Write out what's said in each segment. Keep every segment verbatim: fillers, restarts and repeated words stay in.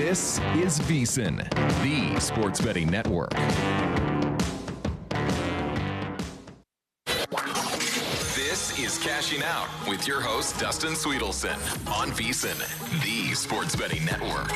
This is VSiN, the sports betting network. This is Cashing Out with your host, Dustin Sweetelson, on VSiN, the sports betting network.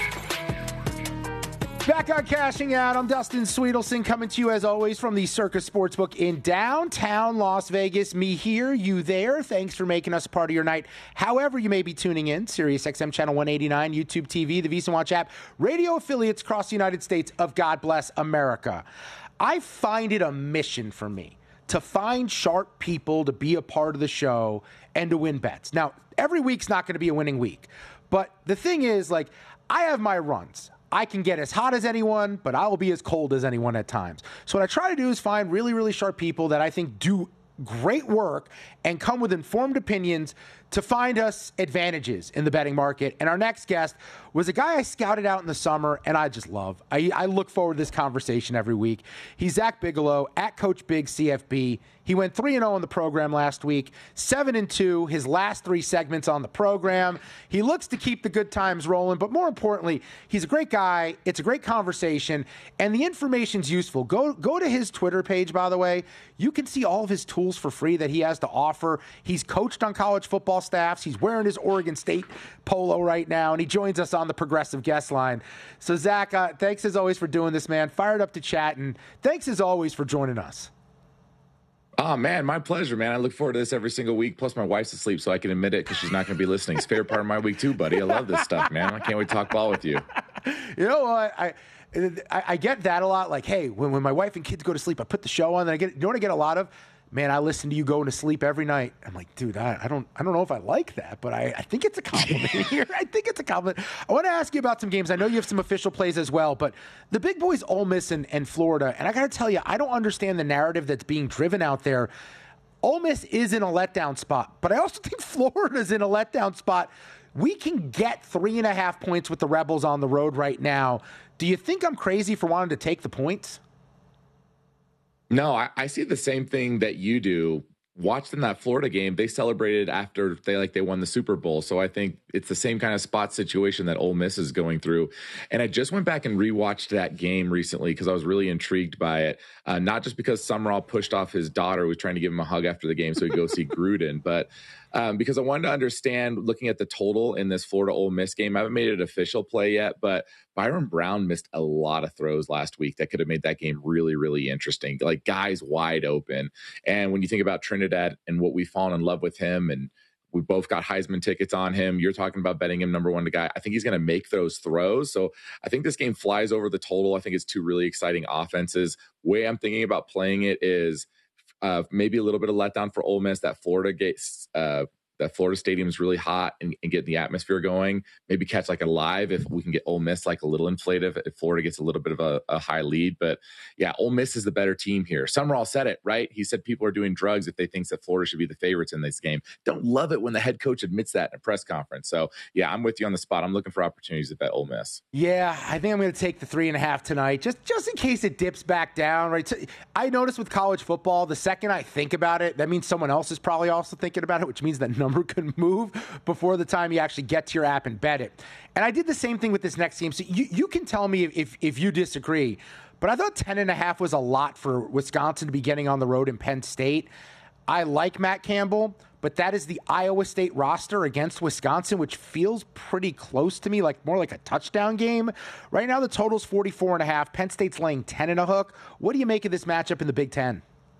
Back on Cashing Out, I'm Dustin Sweetelson, coming to you as always from the Circus Sportsbook in downtown Las Vegas. Me here, you there. Thanks for making us a part of your night. However you may be tuning in, Sirius X M Channel one eighty-nine, YouTube T V, the VSiN Watch app, radio affiliates across the United States of God Bless America. I find it a mission for me to find sharp people to be a part of the show and to win bets. Now, every week's not going to be a winning week, but the thing is, like, I have my runs. I can get as hot as anyone, but I will be as cold as anyone at times. So what I try to do is find really, really sharp people that I think do great work and come with informed opinions to find us advantages in the betting market. And our next guest was a guy I scouted out in the summer, and I just love. I, I look forward to this conversation every week. He's Zach Bigelow at Coach Big C F B. He went three and oh on the program last week, seven and two, his last three segments on the program. He looks to keep the good times rolling, but more importantly, he's a great guy. It's a great conversation, and the information's useful. Go, go to his Twitter page, by the way. You can see all of his tools for free that he has to offer. He's coached on college football staffs. He's wearing his Oregon State polo right now, and he joins us on the Progressive Guest Line. So, Zach, uh, thanks as always for doing this, man. Fired up to chat, and thanks as always for joining us. Oh, man, my pleasure, man. I look forward to this every single week. Plus, my wife's asleep, so I can admit it because she's not going to be listening. It's a favorite part of my week, too, buddy. I love this stuff, man. I can't wait to talk ball with you. You know what? I, I, I get that a lot. Like, hey, when, when my wife and kids go to sleep, I put the show on. And I get, you know what I get a lot of? Man, I listen to you going to sleep every night. I'm like, dude, I, I don't I don't know if I like that, but I, I think it's a compliment here. I think it's a compliment. I want to ask you about some games. I know you have some official plays as well, but the big boys, Ole Miss and, and Florida, and I got to tell you, I don't understand the narrative that's being driven out there. Ole Miss is in a letdown spot, but I also think Florida's in a letdown spot. We can get three and a half points with the Rebels on the road right now. Do you think I'm crazy for wanting to take the points? No, I, I see the same thing that you do. Watched in that Florida game, they celebrated after they like they won the Super Bowl. So I think it's the same kind of spot situation that Ole Miss is going through. And I just went back and rewatched that game recently because I was really intrigued by it. Uh, not just because Summerall pushed off his daughter who was trying to give him a hug after the game so he'd go see Gruden, but um, because I wanted to understand, looking at the total in this Florida Ole Miss game. I haven't made it an official play yet, but Byron Brown missed a lot of throws last week that could have made that game really, really interesting. Like, guys wide open. And when you think about Trinidad and what we've fallen in love with him, and we both got Heisman tickets on him. You're talking about betting him number one to guy. I think he's going to make those throws. So I think this game flies over the total. I think it's two really exciting offenses. Way I'm thinking about playing it is uh, maybe a little bit of letdown for Ole Miss. That Florida gets uh, that Florida Stadium is really hot and, and get the atmosphere going. Maybe catch like a live if we can get Ole Miss like a little inflative if Florida gets a little bit of a, a high lead. But yeah, Ole Miss is the better team here. Summerall said it, right? He said people are doing drugs if they think that Florida should be the favorites in this game. Don't love it when the head coach admits that in a press conference. So yeah, I'm with you on the spot. I'm looking for opportunities to bet Ole Miss. Yeah, I think I'm going to take the three and a half tonight, just just in case it dips back down. Right? So I noticed with college football, the second I think about it, that means someone else is probably also thinking about it, which means that number could move before the time you actually get to your app and bet it. And I did the same thing with this next game. So you, you can tell me if, if you disagree, but I thought ten and a half was a lot for Wisconsin to be getting on the road in Penn State. I like Matt Campbell, but that is the Iowa State roster against Wisconsin, which feels pretty close to me, like more like a touchdown game. Right now, the total's forty-four and a half. Penn State's laying ten and a hook. What do you make of this matchup in the Big Ten?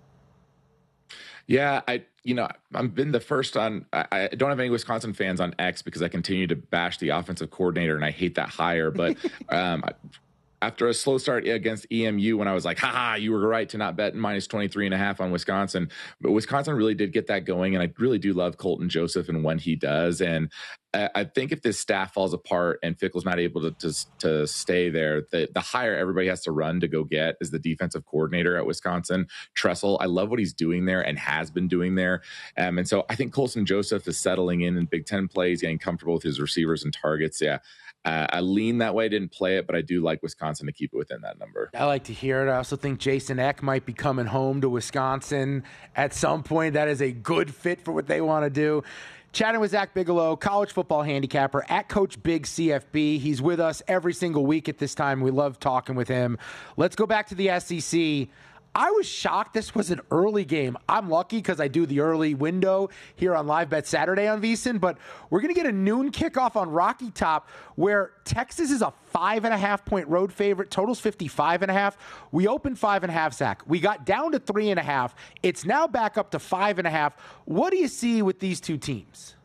Yeah, I, you know, I've been the first on, I, I don't have any Wisconsin fans on X because I continue to bash the offensive coordinator and I hate that hire. But um, after a slow start against E M U, when I was like, haha, you were right to not bet minus twenty-three and a half on Wisconsin. But Wisconsin really did get that going. And I really do love Colton Joseph and when he does. And I think if this staff falls apart and Fickle's not able to to, to stay there, the, the hire everybody has to run to go get is the defensive coordinator at Wisconsin, Tressel. I love what he's doing there and has been doing there. Um, and so I think Colton Joseph is settling in in Big Ten plays, getting comfortable with his receivers and targets. Yeah, uh, I lean that way. Didn't play it, but I do like Wisconsin to keep it within that number. I like to hear it. I also think Jason Eck might be coming home to Wisconsin at some point. That is a good fit for what they want to do. Chatting with Zach Bigelow, college football handicapper at Coach Big C F B. He's with us every single week at this time. We love talking with him. Let's go back to the S E C. I was shocked this was an early game. I'm lucky because I do the early window here on Live Bet Saturday on VSiN, but we're going to get a noon kickoff on Rocky Top where Texas is a five and a half point road favorite. Total's fifty-five and a half. We opened five and a half, Zach. We got down to three and a half. It's now back up to five and a half. What do you see with these two teams?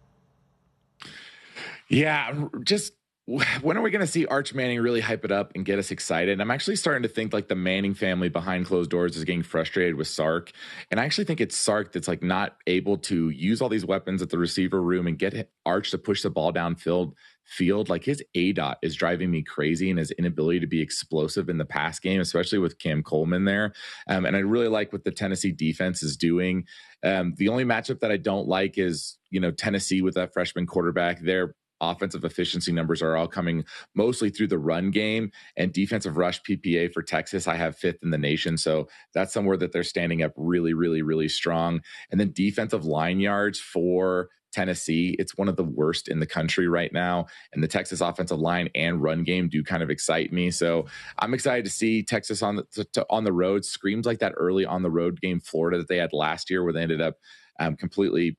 Yeah, just when are we going to see Arch Manning really hype it up and get us excited? I'm actually starting to think like the Manning family behind closed doors is getting frustrated with Sark. And I actually think it's Sark that's like not able to use all these weapons at the receiver room and get Arch to push the ball downfield. Field like his A DOT is driving me crazy, and his inability to be explosive in the pass game, especially with Cam Coleman there. Um, and I really like what the Tennessee defense is doing. Um, the only matchup that I don't like is, you know, Tennessee with that freshman quarterback. Their offensive efficiency numbers are all coming mostly through the run game, and defensive rush P P A for Texas, I have fifth in the nation. So that's somewhere that they're standing up really, really, really strong. And then defensive line yards for Tennessee, it's one of the worst in the country right now. And the Texas offensive line and run game do kind of excite me. So I'm excited to see Texas on the to, to, on the road. Screams like that early on the road game Florida that they had last year, where they ended up um, completely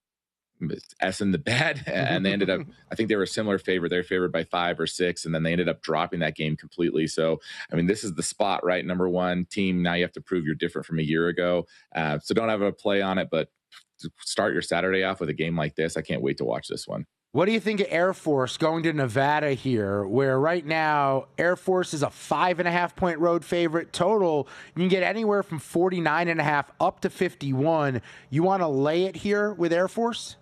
S in the bed, and they ended up, I think they were a similar favorite. They were favored by five or six, and then they ended up dropping that game completely. So, I mean, this is the spot, right? Number one team. Now you have to prove you're different from a year ago. Uh, so don't have a play on it, but start your Saturday off with a game like this. I can't wait to watch this one. What do you think of Air Force going to Nevada here, where right now Air Force is a five and a half point road favorite total? You can get anywhere from forty-nine and a half up to fifty-one. You want to lay it here with Air Force?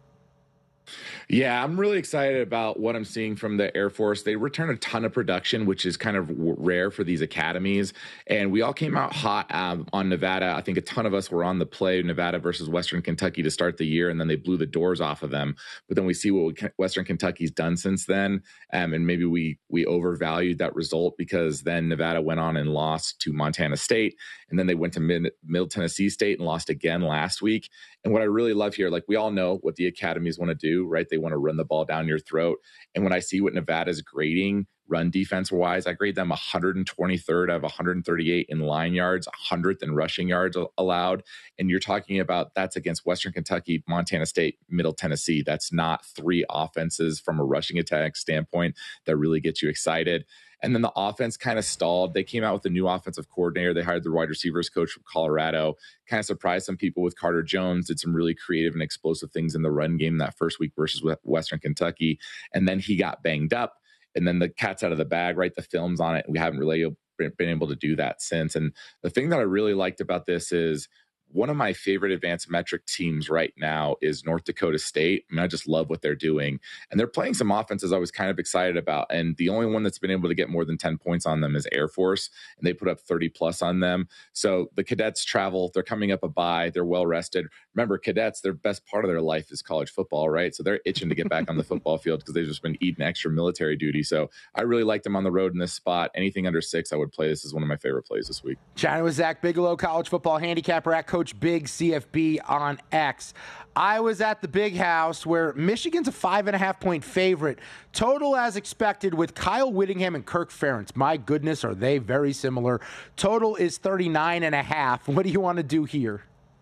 Yeah, I'm really excited about what I'm seeing from the Air Force. They return a ton of production, which is kind of rare for these academies. And we all came out hot um, on Nevada. I think a ton of us were on the play Nevada versus Western Kentucky to start the year, and then they blew the doors off of them. But then we see what Western Kentucky's done since then, um, and maybe we we overvalued that result because then Nevada went on and lost to Montana State, and then they went to Mid- Middle Tennessee State and lost again last week. And what I really love here, like we all know what the academies want to do, right? They want to run the ball down your throat. And when I see what Nevada's grading run defense wise, I grade them one hundred twenty-third out of one hundred thirty-eight in line yards, one hundredth in rushing yards allowed. And you're talking about that's against Western Kentucky, Montana State, Middle Tennessee. That's not three offenses from a rushing attack standpoint that really gets you excited. And then the offense kind of stalled. They came out with a new offensive coordinator. They hired the wide receivers coach from Colorado. Kind of surprised some people with Carter Jones. Did some really creative and explosive things in the run game that first week versus Western Kentucky. And then he got banged up. And then the cat's out of the bag, right? The film's on it. We haven't really been able to do that since. And the thing that I really liked about this is one of my favorite advanced metric teams right now is North Dakota State. I mean, I just love what they're doing. And they're playing some offenses I was kind of excited about. And the only one that's been able to get more than ten points on them is Air Force. And they put up thirty plus on them. So the cadets travel. They're coming up a bye. They're well rested. Remember, cadets, their best part of their life is college football, right? So they're itching to get back on the football field because they've just been eating extra military duty. So I really like them on the road in this spot. Anything under six, I would play. This is one of my favorite plays this week. Chatting with Zach Bigelow, college football handicapper at Coach Big C F B on X. I was at the Big House where Michigan's a five and a half point favorite. Total as expected with Kyle Whittingham and Kirk Ferentz. My goodness, are they very similar. Total is thirty-nine and a half. What do you want to do here?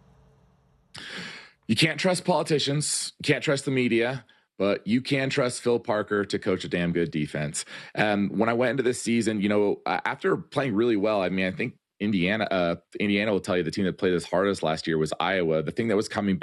You can't trust politicians. You can't trust the media. But you can trust Phil Parker to coach a damn good defense. Um, when I went into this season, you know, after playing really well, I mean, I think Indiana, uh, Indiana will tell you the team that played as hardest last year was Iowa. The thing that was coming back